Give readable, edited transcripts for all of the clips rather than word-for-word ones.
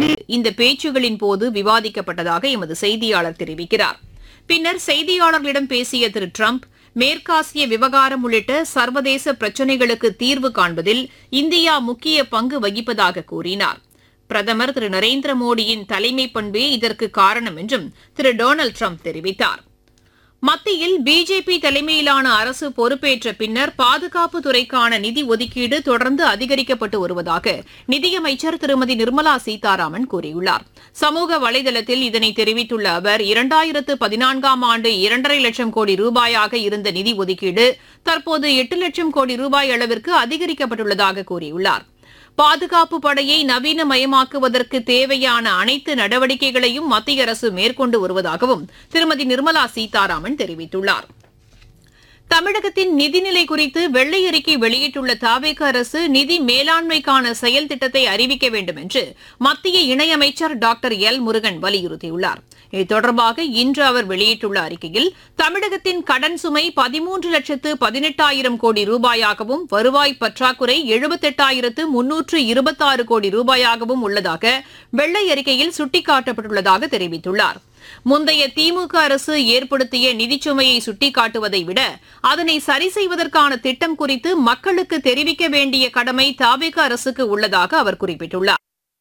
இந்த பேச்சுகளின் போது விவாதிக்கப்பட்டதாக எமது செய்தியாளர் தெரிவிக்கிறார். பின்னர் செய்தியாளர்களிடம் பேசிய திரு டிரம்ப், மேற்காசிய விவகாரம் உள்ளிட்ட சர்வதேச பிரச்சினைகளுக்கு தீர்வு காண்பதில் இந்தியா முக்கிய பங்கு வகிப்பதாக கூறினார். பிரதமர் திரு நரேந்திர மோடியின் தலைமை பண்பே இதற்கு காரணம் என்றும் திரு டொனால்டு டிரம்ப் தெரிவித்தார். மத்தியில் பிஜேபி தலைமையிலான அரசு பொறுப்பேற்ற பின்னர் பாதுகாப்பு துறைக்கான நிதி ஒதுக்கீடு தொடர்ந்து அதிகரிக்கப்பட்டு வருவதாக நிதியமைச்சர் திருமதி நிர்மலா சீதாராமன் கூறியுள்ளார். சமூக வலைதளத்தில் இதனை தெரிவித்துள்ள அவர், 2014ஆம் ஆண்டு 2.5 லட்சம் கோடி ரூபாயாக இருந்த நிதி ஒதுக்கீடு தற்போது 8 லட்சம் கோடி ரூபாய் அளவிற்கு அதிகரிக்கப்பட்டுள்ளதாக கூறியுள்ளார். பாதுகாப்பு படையை நவீனமயமாக்குவதற்கு தேவையான அனைத்து நடவடிக்கைகளையும் மத்திய அரசு மேற்கொண்டு வருவதாகவும் திருமதி நிர்மலா சீதாராமன் தெரிவித்துள்ளார். தமிழகத்தின் நிதிநிலை குறித்து வெள்ளை அறிக்கை வெளியிட்டுள்ள தவேக அரசு நிதி மேலாண்மைக்கான செயல் திட்டத்தை அறிவிக்க வேண்டும் என்று மத்திய இணையமைச்சர் டாக்டர் எல் முருகன் வலியுறுத்தியுள்ளார். இது தொடர்பாக இன்று அவர் வெளியிட்டுள்ள அறிக்கையில், தமிழகத்தின் கடன் சுமை 13,18,000 கோடி ரூபாயாகவும் வருவாய் பற்றாக்குறை 78,326 கோடி ரூபாயாகவும் உள்ளதாக வெள்ளை அறிக்கையில் சுட்டிக்காட்டப்பட்டுள்ளதாக தெரிவித்துள்ளார். முந்தைய திமுக அரசு ஏற்படுத்திய நிதிச்சுமையை சுட்டிக்காட்டுவதை விட அதனை சரி செய்வதற்கான திட்டம் குறித்து மக்களுக்கு தெரிவிக்க வேண்டிய கடமை தவேக அரசுக்கு உள்ளதாக அவர் குறிப்பிட்டுள்ளார்.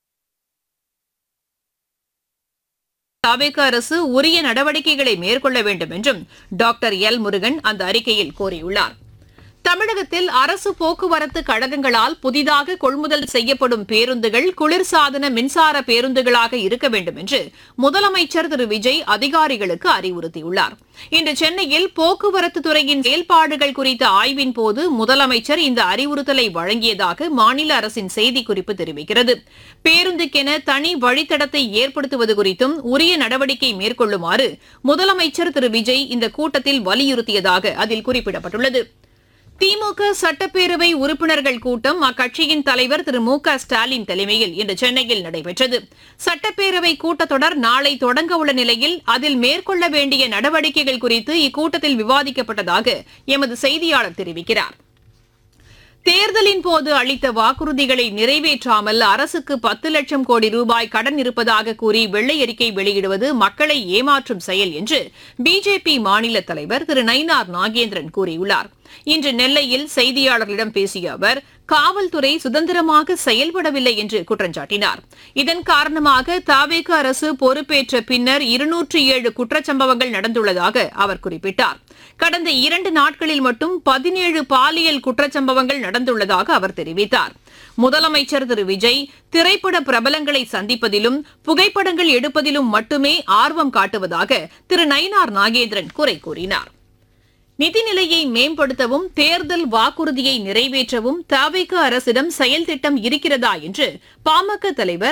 தவேக அரசு உரிய நடவடிக்கைகளை மேற்கொள்ள வேண்டும் என்றும் டாக்டர் எல் முருகன் அந்த அறிக்கையில் கோரியுள்ளார். தமிழகத்தில் அரசு போக்குவரத்து கழகங்களால் புதிதாக கொள்முதல் செய்யப்படும் பேருந்துகள் குளிர்சாதன மின்சார பேருந்துகளாக இருக்க வேண்டும் என்று முதலமைச்சர் திரு விஜய் அதிகாரிகளுக்கு அறிவுறுத்தியுள்ளார். இன்று சென்னையில் போக்குவரத்து துறையின் செயல்பாடுகள் குறித்த ஆய்வின் போது முதலமைச்சர் இந்த அறிவுறுத்தலை வழங்கியதாக மாநில அரசின் செய்திக்குறிப்பு தெரிவிக்கிறது. பேருந்துக்கென தனி வழித்தடத்தை ஏற்படுத்துவது குறித்தும் உரிய நடவடிக்கை மேற்கொள்ளுமாறு முதலமைச்சர் திரு விஜய் இந்த கூட்டத்தில் வலியுறுத்தியதாக அதில் குறிப்பிடப்பட்டுள்ளது. திமுக சட்டப்பேரவை உறுப்பினர்கள் கூட்டம் அக்கட்சியின் தலைவர் திரு மு க ஸ்டாலின் தலைமையில் இன்று சென்னையில் நடைபெற்றது. சட்டப்பேரவை கூட்டத்தொடர் நாளை தொடங்க உள்ள நிலையில் அதில் மேற்கொள்ள வேண்டிய நடவடிக்கைகள் குறித்து இக்கூட்டத்தில் விவாதிக்கப்பட்டதாக எமது செய்தியாளர் தெரிவிக்கிறார். தேர்தலின் போது அளித்த வாக்குறுதிகளை நிறைவேற்றாமல் அரசுக்கு 10 லட்சம் கோடி ரூபாய் கடன் இருப்பதாக கூறி வெள்ளை அறிக்கை வெளியிடுவது மக்களை ஏமாற்றும் செயல் என்று பிஜேபி மாநில தலைவர் திரு நயினார் நாகேந்திரன் கூறியுள்ளார். இன்று நெல்லையில் செய்தியாளர்களிடம் பேசிய அவர், காவல்துறை சுதந்திரமாக செயல்படவில்லை என்று குற்றம் சாட்டினார். இதன் காரணமாக தவேக அரசு பொறுப்பேற்ற பின்னர் 207 குற்றச்சம்பவங்கள் நடந்துள்ளதாக அவர் குறிப்பிட்டார். கடந்த 2 நாட்களில் மட்டும் 17 பாலியல் குற்றச்சம்பவங்கள் நடந்துள்ளதாக அவர் தெரிவித்தார். முதலமைச்சர் திரு விஜய் திரைப்பட பிரபலங்களை சந்திப்பதிலும் புகைப்படங்கள் எடுப்பதிலும் மட்டுமே ஆர்வம் காட்டுவதாக திரு நயினார் நாகேந்திரன் குறை கூறினார். நிதிநிலையை மேம்படுத்தவும் தேர்தல் வாக்குறுதியை நிறைவேற்றவும் தவேக அரசிடம் செயல் திட்டம் இருக்கிறதா என்று பாமக தலைவர்